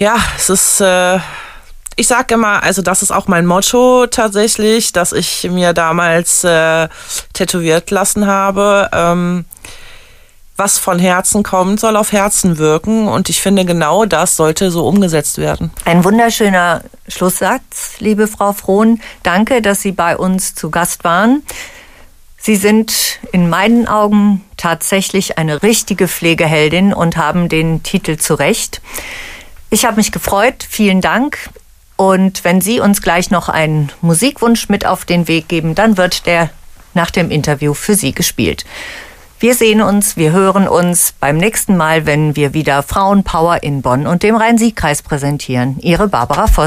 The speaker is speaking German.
Ja, es ist, ich sage immer, also das ist auch mein Motto tatsächlich, dass ich mir damals tätowiert lassen habe. Was von Herzen kommt, soll auf Herzen wirken. Und ich finde, genau das sollte so umgesetzt werden. Ein wunderschöner Schlusssatz, liebe Frau Frohn. Danke, dass Sie bei uns zu Gast waren. Sie sind in meinen Augen tatsächlich eine richtige Pflegeheldin und haben den Titel zu Recht. Ich habe mich gefreut. Vielen Dank. Und wenn Sie uns gleich noch einen Musikwunsch mit auf den Weg geben, dann wird der nach dem Interview für Sie gespielt. Wir sehen uns, wir hören uns beim nächsten Mal, wenn wir wieder Frauenpower in Bonn und dem Rhein-Sieg-Kreis präsentieren. Ihre Barbara Voss.